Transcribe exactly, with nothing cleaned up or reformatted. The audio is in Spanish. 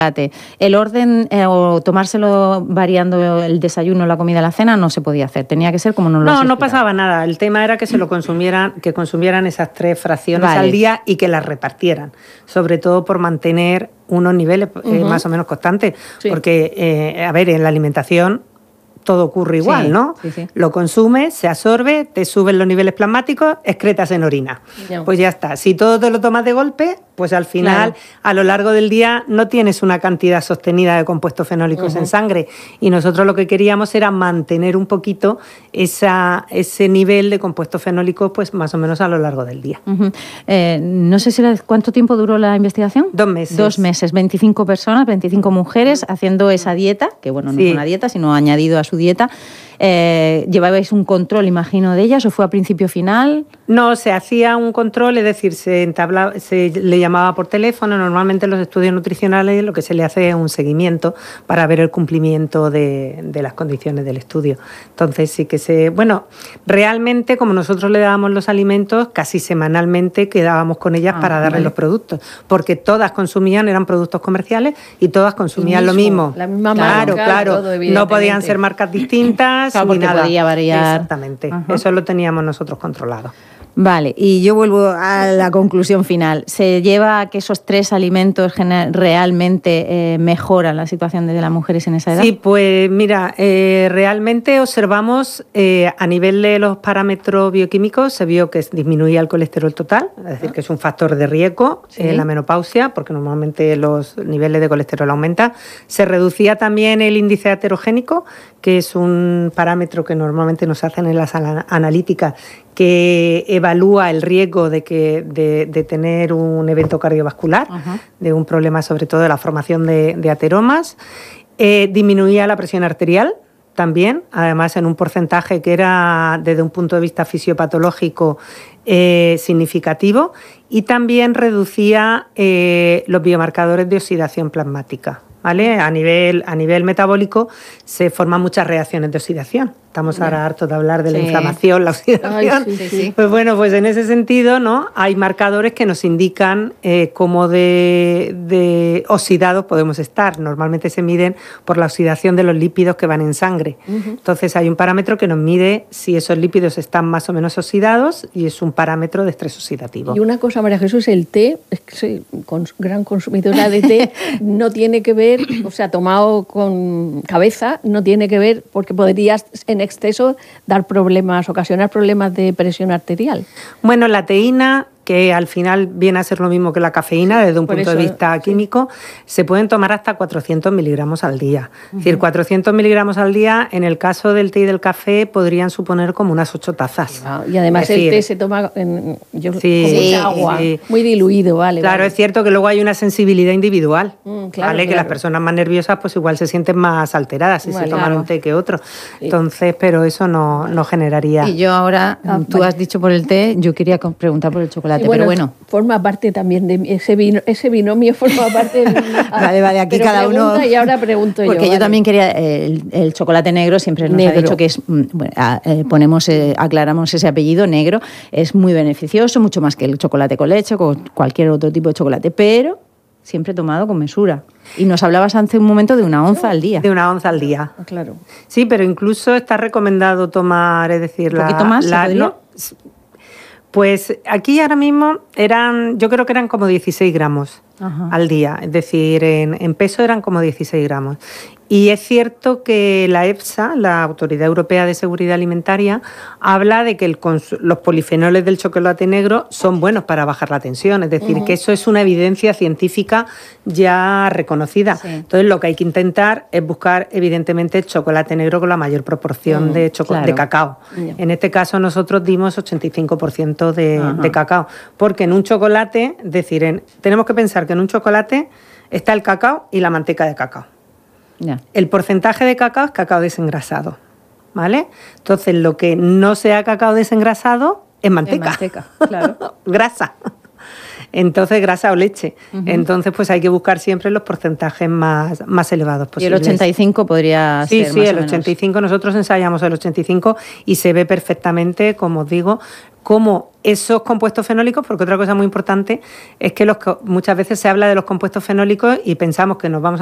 El orden eh, o tomárselo variando el desayuno, la comida, la cena no se podía hacer. Tenía que ser como nos lo has No, no explicado. pasaba nada. El tema era que se lo consumieran, que consumieran esas tres fracciones Vale. al día y que las repartieran. Sobre todo por mantener unos niveles eh, Uh-huh. más o menos constantes. Sí. Porque, eh, a ver, en la alimentación todo ocurre igual, Sí, ¿no? sí, sí. Lo consumes, se absorbe, te suben los niveles plasmáticos, excretas en orina. Ya. Pues ya está. Si todo te lo tomas de golpe, pues al final, Claro. a lo largo del día, no tienes una cantidad sostenida de compuestos fenólicos Ujú. en sangre. Y nosotros lo que queríamos era mantener un poquito esa, ese nivel de compuestos fenólicos, pues más o menos a lo largo del día. Uh-huh. Eh, no sé si era, ¿cuánto tiempo duró la investigación? Dos meses. Dos meses, veinticinco personas, veinticinco mujeres haciendo esa dieta, que bueno, no Sí. es una dieta, sino añadido a su dieta. Eh, ¿Llevabais un control, imagino, de ellas o fue a principio final? No, se hacía un control, es decir, se, entabla, se le llamaba por teléfono. Normalmente en los estudios nutricionales lo que se le hace es un seguimiento para ver el cumplimiento de, de las condiciones del estudio. Entonces sí que se... Bueno, realmente como nosotros le dábamos los alimentos, casi semanalmente quedábamos con ellas Ah, para darle vale. los productos, porque todas consumían, eran productos comerciales y todas consumían lo mismo, mismo. la misma claro, marca, claro. todo, no evidentemente. podían ser marcas distintas Claro, ni porque nada. podía variar. Exactamente. Ajá. Eso lo teníamos nosotros controlado. Vale, y yo vuelvo a la conclusión final. ¿Se lleva a que esos tres alimentos gener- realmente eh, mejoran la situación de las mujeres en esa edad? Sí, pues mira, eh, realmente observamos eh, a nivel de los parámetros bioquímicos, se vio que disminuía el colesterol total, es decir, que es un factor de riesgo Sí. en la menopausia, porque normalmente los niveles de colesterol aumentan. Se reducía también el índice aterogénico, que es un parámetro que normalmente nos hacen en las ana- analíticas, que evalúa el riesgo de, que, de, de tener un evento cardiovascular, Ajá. de un problema sobre todo de la formación de, de ateromas. Eh, disminuía la presión arterial también, además en un porcentaje que era desde un punto de vista fisiopatológico eh, significativo, y también reducía eh, los biomarcadores de oxidación plasmática. ¿Vale? A nivel, a nivel metabólico se forman muchas reacciones de oxidación. Estamos Ya. ahora hartos de hablar de la Sí. inflamación, la oxidación. Ay, sí, sí. Pues bueno, pues en ese sentido, ¿no? Hay marcadores que nos indican eh, cómo de, de oxidados podemos estar. Normalmente se miden por la oxidación de los lípidos que van en sangre. Ujú. Entonces hay un parámetro que nos mide si esos lípidos están más o menos oxidados y es un parámetro de estrés oxidativo. Y una cosa, María Jesús, el té, es que soy cons- gran consumidora de té, no tiene que ver, o sea, tomado con cabeza, no tiene que ver porque podrías en exceso dar problemas, ocasionar problemas de presión arterial. Bueno, la teína, que al final viene a ser lo mismo que la cafeína desde un por punto eso, de vista sí. químico, se pueden tomar hasta cuatrocientos miligramos al día. Es decir, cuatrocientos miligramos al día, en el caso del té y del café, podrían suponer como unas ocho tazas. Y además Es el decir, té se toma en, yo, Sí, con mucha sí, agua, sí. muy diluido, vale. Claro, vale. es cierto que luego hay una sensibilidad individual, Mm, claro, ¿vale? Que claro. las personas más nerviosas pues igual se sienten más alteradas si Vale, se toman claro. un té que otro. Sí. Entonces, pero eso no, no generaría... Y yo ahora, Ah, tú vale. has dicho por el té, yo quería co- preguntar por el chocolate, Sí, pero bueno. forma parte también de mi- ese vino, ese binomio forma parte de mi- Vale, vale, aquí Pero cada uno... pregunta y ahora pregunto yo. Porque yo vale. también quería, eh, el, el chocolate negro siempre nos Negro. ha dicho que es, mm, bueno, a- eh, ponemos, eh, aclaramos ese apellido negro, es muy beneficioso, mucho más que el chocolate con leche, con cualquier otro tipo de chocolate, pero siempre tomado con mesura. Y nos hablabas hace un momento de una onza al día. De una onza al día. Ah, claro. Sí, pero incluso está recomendado tomar, es decir, ¿Un la... poquito más, se la- podría? no, s- pues aquí ahora mismo eran, yo creo que eran como dieciséis gramos Ajá. al día, es decir, en, en peso eran como dieciséis gramos. Y es cierto que la EFSA, la Autoridad Europea de Seguridad Alimentaria, habla de que el cons- los polifenoles del chocolate negro son buenos para bajar la tensión, es decir, Ujú. que eso es una evidencia científica ya reconocida. Sí. Entonces, lo que hay que intentar es buscar, evidentemente, el chocolate negro con la mayor proporción Mm, de, choco- claro. de cacao. Ya. En este caso, nosotros dimos ochenta y cinco por ciento de, Ajá. de cacao, porque en un chocolate, es decir, en- tenemos que pensar que en un chocolate está el cacao y la manteca de cacao. Ya. El porcentaje de cacao es cacao desengrasado, ¿vale? Entonces, lo que no sea cacao desengrasado es manteca. Es manteca, claro. Grasa. Entonces, grasa o leche. Ujú. Entonces, pues hay que buscar siempre los porcentajes más, más elevados Y el posibles. ochenta y cinco podría Sí, ser sí, más o el menos. ochenta y cinco, nosotros ensayamos el ochenta y cinco y se ve perfectamente, como os digo, cómo esos compuestos fenólicos, porque otra cosa muy importante es que los, muchas veces se habla de los compuestos fenólicos y pensamos que nos vamos